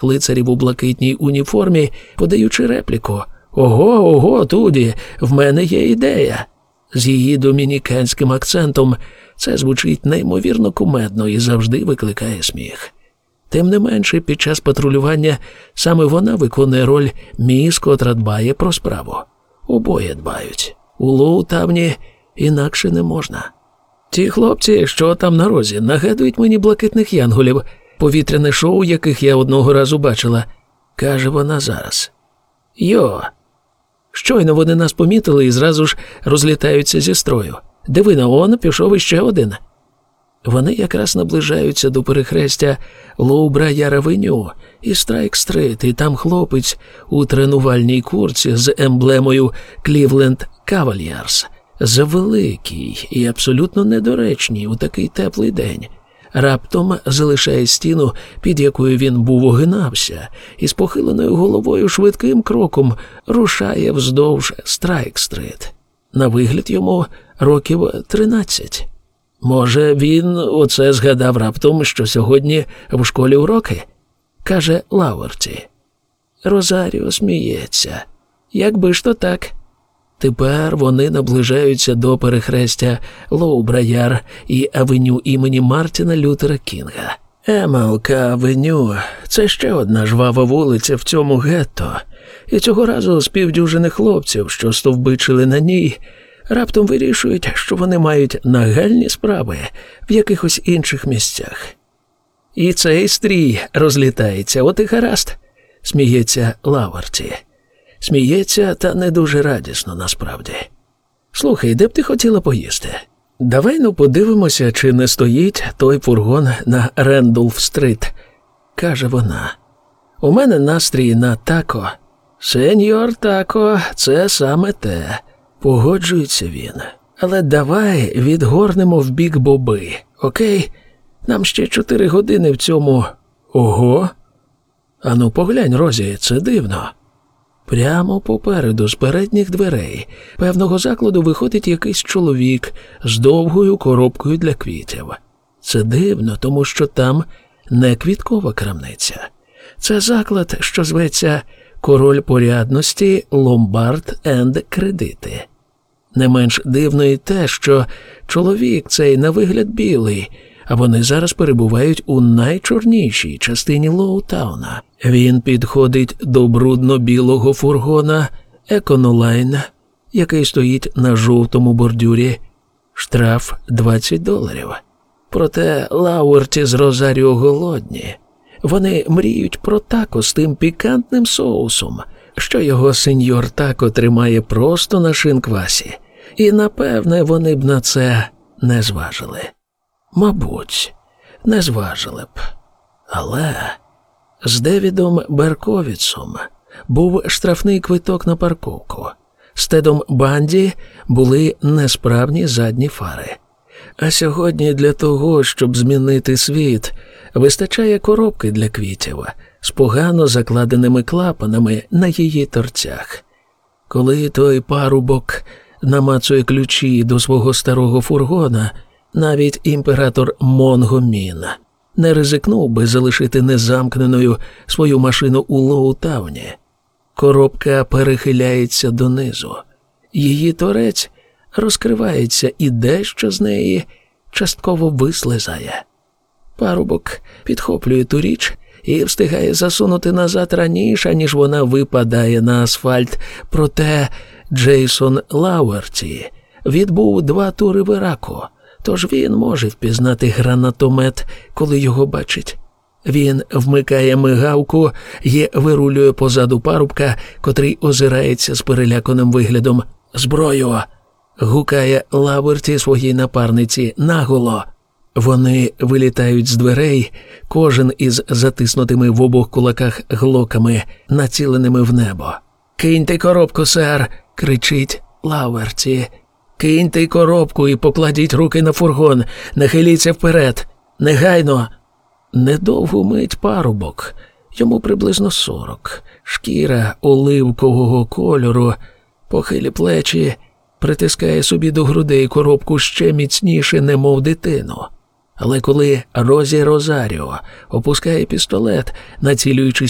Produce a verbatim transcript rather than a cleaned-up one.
чотирьох лицарів у блакитній уніформі, подаючи репліку: «Ого, ого, Туді, в мене є ідея». З її домініканським акцентом це звучить неймовірно кумедно і завжди викликає сміх. Тим не менше, під час патрулювання саме вона виконує роль міс, котра дбає про справу. Обоє дбають. У Лоутауні інакше не можна. Ті хлопці, що там на розі, нагадують мені блакитних янголів, повітряне шоу, яких я одного разу бачила, каже вона зараз. Йо! Щойно вони нас помітили і зразу ж розлітаються зі строю. Диви на он, пішов іще один. Вони якраз наближаються до перехрестя Лоу-Брайер-авеню і Страйк-стрит, і там хлопець у тренувальній куртці з емблемою Cleveland Cavaliers, завеликий і абсолютно недоречний у такий теплий день, раптом залишає стіну, під якою він був огинався, і з похиленою головою швидким кроком рушає вздовж Страйк-стрит. На вигляд йому років тринадцять. Може, він оце згадав раптом, що сьогодні в школі уроки? Каже Лауерті. Розаріо сміється. Якби ж то так. Тепер вони наближаються до перехрестя Лоу-Брайер і авеню імені Мартіна Лютера Кінга. Емелка-авеню – це ще одна жвава вулиця в цьому гетто. І цього разу з півдюжини хлопців, що стовбичили на ній, раптом вирішують, що вони мають нагальні справи в якихось інших місцях. І цей стрій розлітається, от і гаразд, сміється Лауерті. Сміється, та не дуже радісно насправді. Слухай, де б ти хотіла поїсти? Давай ну подивимося, чи не стоїть той фургон на Рендолф-стрит, каже вона. У мене настрій на тако. Сеньор тако, це саме те. Погоджується він. Але давай відгорнемо в бік Боби, окей? Нам ще чотири години в цьому... Ого! Ану, поглянь, Розі, це дивно. Прямо попереду, з передніх дверей, певного закладу виходить якийсь чоловік з довгою коробкою для квітів. Це дивно, тому що там не квіткова крамниця. Це заклад, що зветься «Король порядності, ломбард енд кредити». Не менш дивно і те, що чоловік цей на вигляд білий, а вони зараз перебувають у найчорнішій частині Лоутауна. Він підходить до брудно-білого фургона «Еконолайн», який стоїть на жовтому бордюрі. Штраф двадцять доларів. Проте Лауерті з Розаріо голодні. Вони мріють про тако з тим пікантним соусом, що його сеньор тако тримає просто на шинквасі. І, напевне, вони б на це не зважили. Мабуть, не зважили б. Але з Девідом Берковіцом був штрафний квиток на парковку. З Тедом Банді були несправні задні фари. А сьогодні для того, щоб змінити світ, вистачає коробки для квітів з погано закладеними клапанами на її торцях. Коли той парубок намацує ключі до свого старого фургона, навіть імператор Монго Мін не ризикнув би залишити незамкненою свою машину у Лоутауні. Коробка перехиляється донизу. Її торець розкривається і дещо з неї частково вислизає. Парубок підхоплює ту річ і встигає засунути назад раніше, ніж вона випадає на асфальт. Проте Джейсон Лауерті відбув два тури в Іраку, тож він може впізнати гранатомет, коли його бачить. Він вмикає мигавку і вирулює позаду парубка, котрий озирається з переляканим виглядом. «Зброю!» – гукає Лауерті своїй напарниці наголо. Вони вилітають з дверей, кожен із затиснутими в обох кулаках глоками, націленими в небо. «Киньте коробку, сер!» – кричить Лауерті. «Киньте коробку і покладіть руки на фургон, нахиліться вперед! Негайно!» Недовгу мить парубок, йому приблизно сорок, шкіра оливкового кольору, похилі плечі, притискає собі до грудей коробку ще міцніше, немов дитину. Але коли Розі Розаріо опускає пістолет, націлюючись